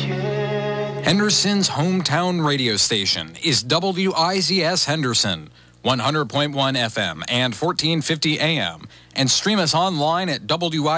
Henderson's hometown radio station is WIZS Henderson, 100.1 FM and 1450 AM, and stream us online at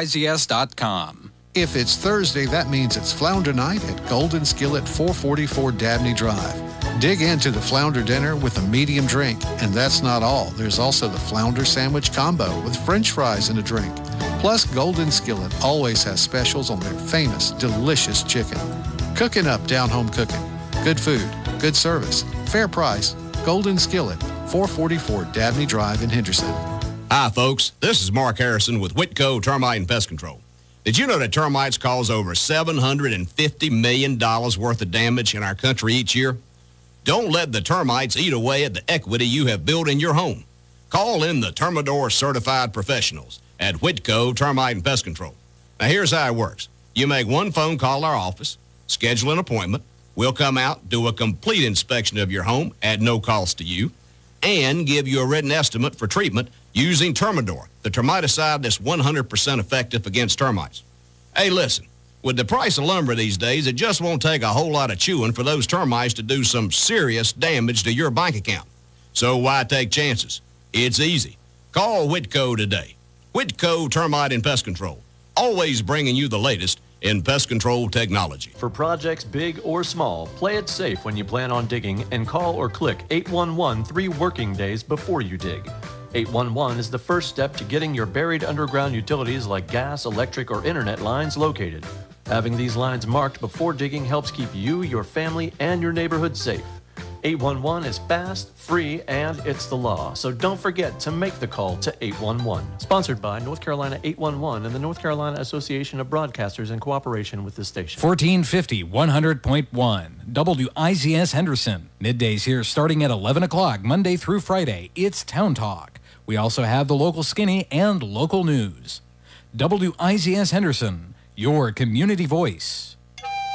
WIZS.com. If it's Thursday, that means it's Flounder Night at Golden Skillet, 444 Dabney Drive. Dig into the Flounder dinner with a medium drink, and that's not all. There's also the Flounder Sandwich Combo with French fries and a drink. Plus, Golden Skillet always has specials on their famous, delicious chicken. Cooking up down-home cooking. Good food, good service, fair price. Golden Skillet, 444 Dabney Drive in Henderson. Hi, folks. This is Mark Harrison with Whitco Termite and Pest Control. Did you know that termites cause over $750 million worth of damage in our country each year? Don't let the termites eat away at the equity you have built in your home. Call in the Termidor certified professionals at Whitco Termite and Pest Control. Now, here's how it works. You make one phone call to our office, schedule an appointment. We'll come out, do a complete inspection of your home at no cost to you, and give you a written estimate for treatment using Termidor, the termiticide that's 100% effective against termites. Hey, listen, with the price of lumber these days, it just won't take a whole lot of chewing for those termites to do some serious damage to your bank account. So why take chances? It's easy. Call Whitco today. Whitco Termite and Pest Control, always bringing you the latest in pest control technology. For projects big or small, play it safe when you plan on digging and call or click 811 3 working days before you dig. 811 is the first step to getting your buried underground utilities like gas, electric, or internet lines located. Having these lines marked before digging helps keep you, your family, and your neighborhood safe. 811 is fast, free, and it's the law. So don't forget to make the call to 811. Sponsored by North Carolina 811 and the North Carolina Association of Broadcasters in cooperation with the station. 1450, 100.1, WIZS Henderson. Middays here starting at 11 o'clock, Monday through Friday. It's Town Talk. We also have the local skinny and local news. WIZS Henderson, your community voice.